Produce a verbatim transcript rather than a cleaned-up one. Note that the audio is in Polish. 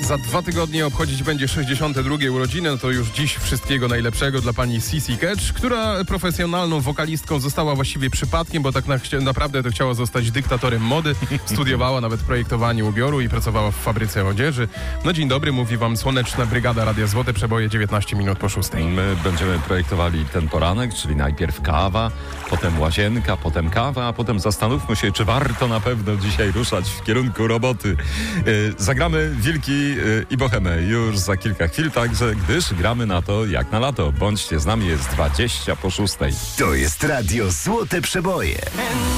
Za dwa tygodnie obchodzić będzie sześćdziesiąte drugie urodziny, no to już dziś wszystkiego najlepszego dla pani Sissy Catch, która profesjonalną wokalistką została właściwie przypadkiem, bo tak na, naprawdę to chciała zostać dyktatorem mody. Studiowała nawet projektowanie ubioru i pracowała w fabryce odzieży. No dzień dobry, mówi wam Słoneczna Brygada Radia Złote Przeboje dziewiętnaście minut po szóstej. My będziemy projektowali ten poranek, czyli najpierw kawa, potem łazienka, potem kawa, a potem zastanówmy się, czy warto na pewno dzisiaj ruszać w kierunku roboty. Yy, zagramy Wilki yy, i Bohemę już za kilka chwil, także gdyż gramy na to jak na lato. Bądźcie z nami, jest dwadzieścia po szóstej. To jest Radio Złote Przeboje.